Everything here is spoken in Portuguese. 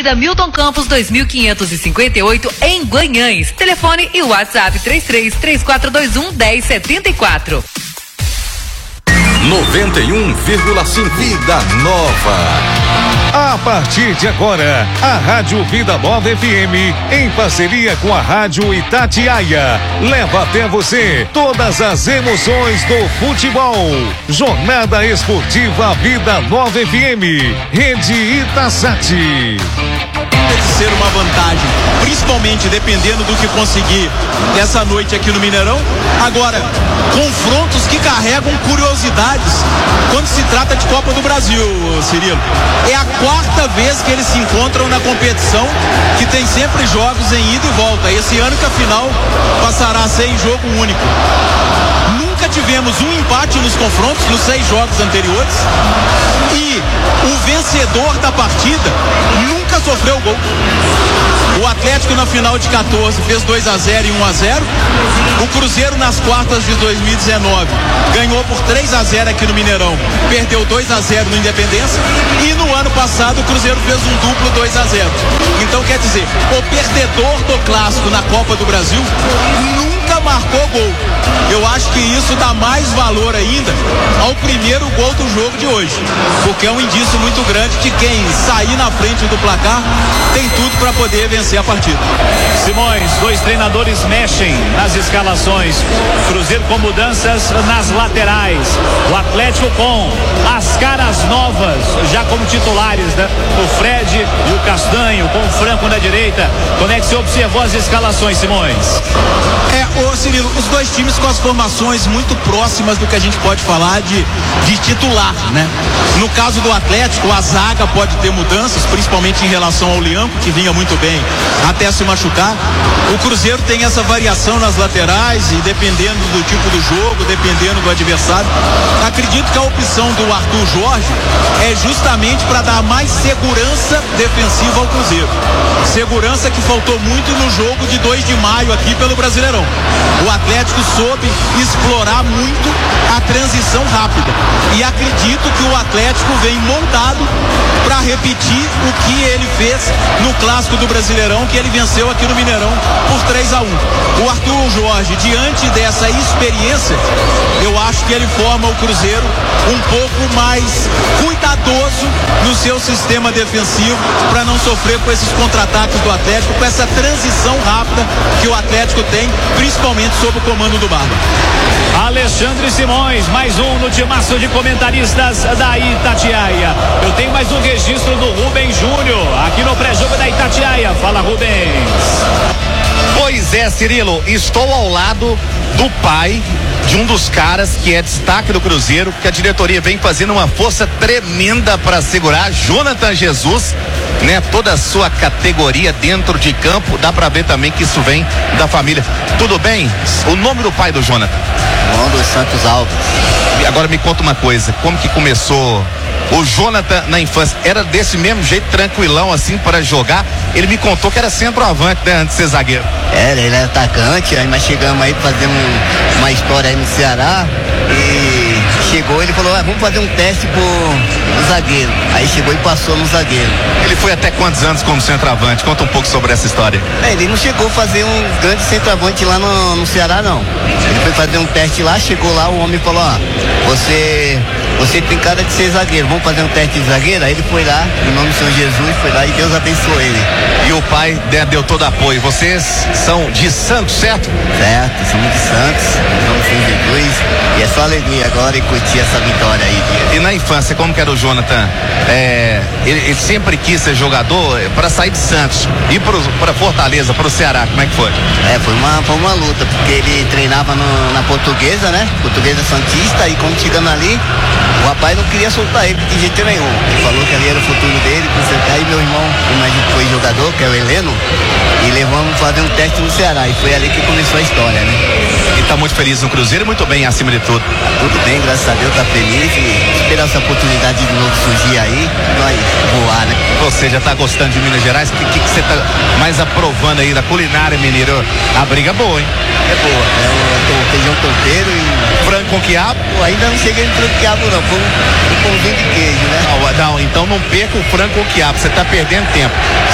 Avenida Milton Campos, 2558, em Guanhães. Telefone e WhatsApp 33-3421-1074. 91,5 Vida Nova. A partir de agora, a Rádio Vida Nova FM, em parceria com a Rádio Itatiaia, leva até você todas as emoções do futebol. Jornada Esportiva Vida Nova FM, Rede Itasat. De ser uma vantagem, principalmente dependendo do que conseguir essa noite aqui no Mineirão. Agora, confrontos que carregam curiosidades quando se trata de Copa do Brasil, Cirilo. É a quarta vez que eles se encontram na competição, que tem sempre jogos em ida e volta. Esse ano que a final passará a ser em jogo único. Nunca tivemos um empate nos confrontos, nos 6 jogos anteriores, e o vencedor da partida nunca sofreu gol. O Atlético na final de 14 fez 2-0 e 1-0. O Cruzeiro nas quartas de 2019 ganhou por 3-0 aqui no Mineirão, perdeu 2-0 no Independência, e no ano passado o Cruzeiro fez um duplo 2-0. Então quer dizer, o perdedor do clássico na Copa do Brasil nunca marcou gol. Eu acho que isso dá mais valor ainda ao primeiro gol do jogo de hoje, porque é um indício muito grande de quem sair na frente do placar tem tudo para poder vencer a partida. Simões, 2 treinadores mexem nas escalações. Cruzeiro com mudanças nas laterais. O Atlético com as caras novas, já como titulares, né? O Fred e o Castanho, com o Franco na direita. Como é que você observou as escalações, Simões? Cirilo, os dois times com as formações muito próximas do que a gente pode falar de titular, né? No caso do Atlético, a zaga pode ter mudanças, principalmente em relação ao Lianco, que vinha muito bem até se machucar. O Cruzeiro tem essa variação nas laterais e dependendo do tipo do jogo, dependendo do adversário. Acredito que a opção do Arthur Jorge é justamente para dar mais segurança defensiva ao Cruzeiro. Segurança que faltou muito no jogo de 2 de maio aqui pelo Brasileirão. O Atlético soube explorar muito a transição rápida. E acredito que o Atlético vem montado para repetir o que ele fez no clássico do Brasileirão, que ele venceu aqui no Mineirão por 3-1. O Arthur Jorge, diante dessa experiência, eu acho que ele forma o Cruzeiro um pouco mais cuidadoso no seu sistema defensivo para não sofrer com esses contra-ataques do Atlético, com essa transição rápida que o Atlético tem, principalmente sob o comando do Barba. Alexandre Simões, mais um no timaço de comentaristas da Itatiaia. Eu tenho mais um registro do Rubens Júnior, aqui no pré-jogo da Itatiaia. Fala, Rubens. Pois é, Cirilo, estou ao lado do pai de um dos caras que é destaque do Cruzeiro, que a diretoria vem fazendo uma força tremenda para segurar, Jonathan Jesus, né? Toda a sua categoria dentro de campo, dá para ver também que isso vem da família. Tudo bem? O nome do pai do Jonathan? Rondo Santos Alves. E agora me conta uma coisa, como que começou o Jonathan na infância? Era desse mesmo jeito, tranquilão assim para jogar? Ele me contou que era centroavante, né, antes de ser zagueiro. Ele era atacante, aí nós chegamos aí pra fazer uma história aí no Ceará e chegou, ele falou, vamos fazer um teste pro zagueiro. Aí chegou e passou no zagueiro. Ele foi até quantos anos como centroavante? Conta um pouco sobre essa história. Ele não chegou a fazer um grande centroavante lá no Ceará, não. Ele foi fazer um teste lá, chegou lá, o homem falou, você tem cara de ser zagueiro, vamos fazer um teste de zagueiro? Aí ele foi lá, em nome do Senhor Jesus, foi lá e Deus abençoou ele. E o pai deu todo apoio. Vocês são de Santos, certo? Certo, somos de Santos, somos de Jesus, e é só alegria agora e curtir essa vitória aí. E na infância, como que era o Jonathan? Ele sempre quis ser jogador para sair de Santos, ir para Fortaleza, para o Ceará, como é que foi? Foi uma luta, porque ele treinava na Portuguesa, né? Portuguesa Santista, e quando chegando ali, o rapaz não queria soltar ele de jeito nenhum. Ele falou que ali era o futuro dele, aí meu irmão, como a gente foi jogador, que é o Heleno, e levamos fazer um teste no Ceará, e foi ali que começou a história, né? E tá muito feliz no Cruzeiro e muito bem acima de tudo. Tudo bem, graças a Deus, tá feliz e esperar essa oportunidade de novo surgir aí, nós voar, né? Você já tá gostando de Minas Gerais? O que você tá mais aprovando aí da culinária mineira? A briga é boa, hein? É boa, é o feijão topeiro e... frango com quiabo? Ainda não cheguei no frango com quiabo não, foi um pãozinho de queijo, né? Não, então não perca o frango com quiabo, você tá perdendo tempo.